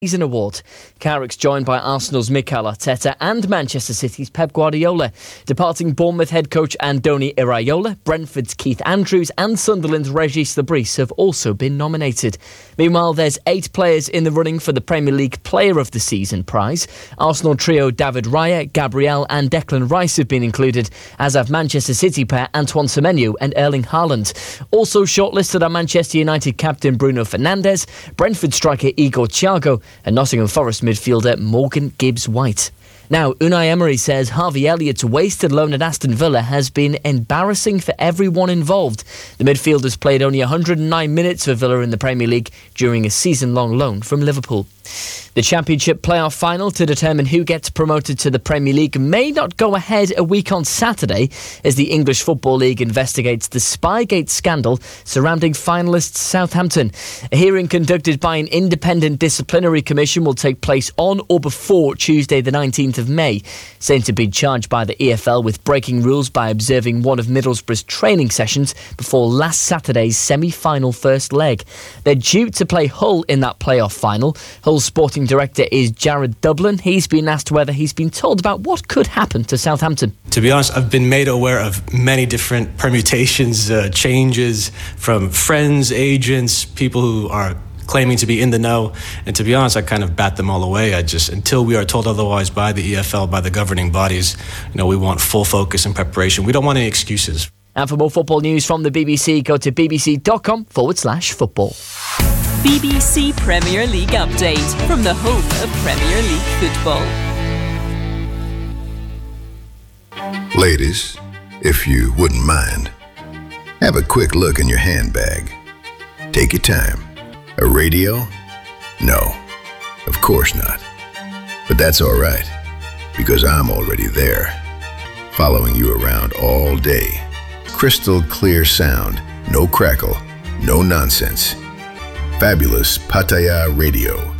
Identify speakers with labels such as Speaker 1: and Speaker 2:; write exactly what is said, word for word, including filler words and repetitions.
Speaker 1: Season award. Carrick's joined by Arsenal's Mikel Arteta and Manchester City's Pep Guardiola. Departing Bournemouth head coach Andoni Iraola, Brentford's Keith Andrews and Sunderland's Regis Lebris have also been nominated. Meanwhile, there's eight players in the running for the Premier League Player of the Season prize. Arsenal trio David Raya, Gabriel and Declan Rice have been included, as have Manchester City pair Antoine Semenyo and Erling Haaland. Also shortlisted are Manchester United captain Bruno Fernandes, Brentford striker Igor Thiago and Nottingham Forest midfielder Morgan Gibbs-White. Now, Unai Emery says Harvey Elliott's wasted loan at Aston Villa has been embarrassing for everyone involved. The midfielder's played only one hundred nine minutes for Villa in the Premier League during a season-long loan from Liverpool. The Championship playoff final to determine who gets promoted to the Premier League may not go ahead a week on Saturday as the English Football League investigates the Spygate scandal surrounding finalists Southampton. A hearing conducted by an independent disciplinary commission will take place on or before Tuesday the nineteenth of May. Saints have been charged by the E F L with breaking rules by observing one of Middlesbrough's training sessions before last Saturday's semi-final first leg. They're due to play Hull in that playoff final. Hull's sporting director is Jared Dublin. He's been asked whether he's been told about what could happen to Southampton.
Speaker 2: To be honest, I've been made aware of many different permutations, uh, changes from friends, agents, people who are claiming to be in the know, and to be honest, I kind of bat them all away. I just, until we are told otherwise by the E F L, by the governing bodies, you know, we want full focus and preparation. We don't want any excuses.
Speaker 1: And for more football news from the B B C, go to bbc.com forward slash football.
Speaker 3: B B C Premier League update from the home of Premier League football.
Speaker 4: Ladies, if you wouldn't mind, have a quick look in your handbag. Take your time. A radio? No, of course not. But that's all right, because I'm already there, following you around all day. Crystal clear sound, no crackle, no nonsense. Fabulous Pattaya Radio.